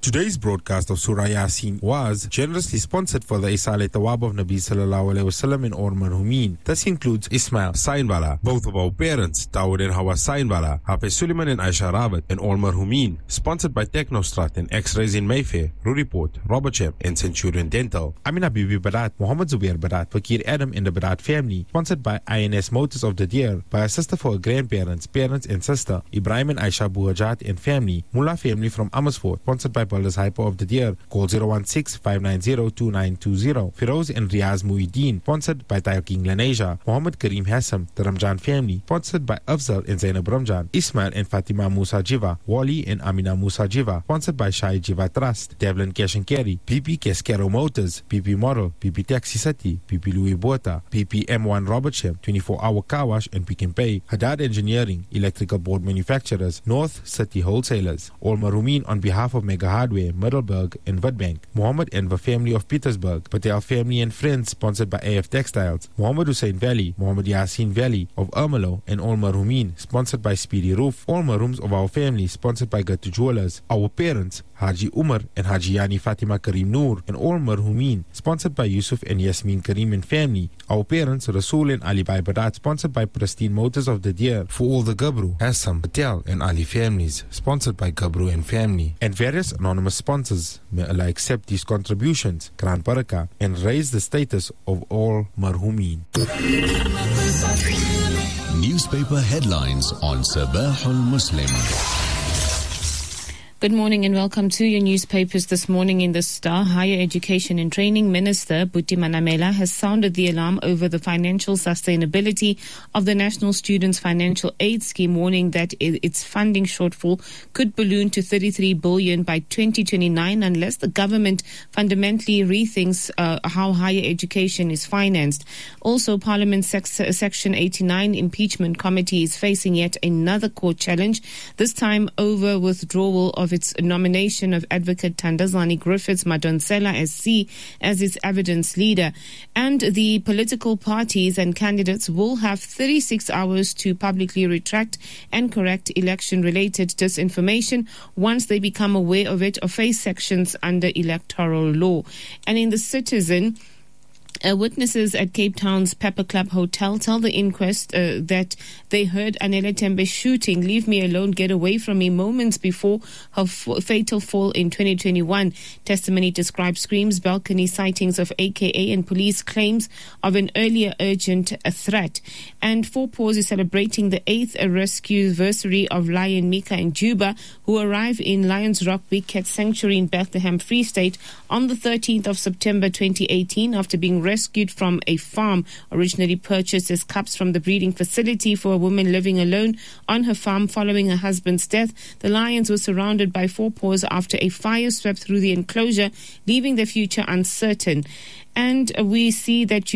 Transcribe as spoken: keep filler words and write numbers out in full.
Today's broadcast of Surah Yasin was generously sponsored for the Isale Tawab of Nabi Sallallahu Alaihi Wasallam in Or Marhumin. This includes Ismail Sainbala, both of our parents, Dawood and Hawa Sainbala, Hafiz Suleiman and Aisha Rawat in Or Marhumin. Sponsored by Technostrat and X-Rays in Mayfair, Ruriport, Robertsham and Centurion Dental. Amina Bibi Barat, Muhammad Zubair Barat, Fakir Adam and the Barat family. Sponsored by I N S Motors of the Deer, by a sister for her grandparents, parents and sister, Ibrahim and Aisha Buhajat and family. Mullah family from Amersfoort. Sponsored by Builders Hyper of the Deer. Call zero one six, five nine zero, two nine two zero. Firoz and Riaz Muhyiddin. Sponsored by Tayo King Laneja. Muhammad Kareem Hassam, the Ramjan family. Sponsored by Afzal and Zainab Ramjan. Ismail and Fatima Musa Jiva. Wali and Amina Musa Jiva. Sponsored by Shai Jiva Trust. Devlin Cash and Carry. P P Cascaro Motors. P P Model. P P Taxi City. P P Louis Bota. P P M one Robertsham. twenty-four hour car wash and Pick and Pay. Haddad Engineering. Electrical board manufacturers. North City Wholesalers. All Marumin on behalf of Mega Hardware, Middleburg and Witbank. Muhammad Enver family of Petersburg. Patel family and friends sponsored by A F Textiles. Muhammad Hussein Valley. Muhammad Yasin Valley of Ermelo and All Marumin sponsored by Speedy Roof. All Marums of our family sponsored by Gatu Jewelers. Our parents Haji Umar and Haji Yani Fatima Kareem Noor and All Marhumin sponsored by Yusuf and Yasmin Kareem and family. Our parents Rasul and Ali Bai Badat sponsored by Pristine Motors of the Deer. For all the Gabru, Hassam, Patel and Ali families sponsored by Gabru and family. And various anonymous sponsors. May Allah accept these contributions, Gran Baraka, and raise the status of all Marhumin. Newspaper headlines on Sabahul Muslim. Good morning and welcome to your newspapers this morning. In the Star, Higher Education and Training Minister Buti Manamela has sounded the alarm over the financial sustainability of the National Students Financial Aid Scheme, warning that its funding shortfall could balloon to thirty-three billion dollars by twenty twenty-nine unless the government fundamentally rethinks uh, how higher education is financed. Also, Parliament's sex- Section eighty-nine Impeachment Committee is facing yet another court challenge, this time over withdrawal of its nomination of Advocate Thandazani Griffiths Madonsela S C as its evidence leader. And the political parties and candidates will have thirty-six hours to publicly retract and correct election-related disinformation once they become aware of it or face sanctions under electoral law. And in the Citizen, Uh, witnesses at Cape Town's Pepper Club Hotel tell the inquest uh, that they heard Anela Tembe shooting "Leave me alone, get away from me" moments before her f- fatal fall in twenty twenty-one. Testimony describes screams, balcony sightings of A K A and police claims of an earlier urgent uh, threat. And Four Paws is celebrating the eighth rescue anniversary of Lion Mika and Juba, who arrive in Lions Rock Big Cat Sanctuary in Bethlehem, Free State on the thirteenth of September twenty eighteen after being rescued from a farm, originally purchased as cubs from the breeding facility for a woman living alone on her farm following her husband's death. The lions were surrounded by Four Paws after a fire swept through the enclosure, leaving their future uncertain. And we see that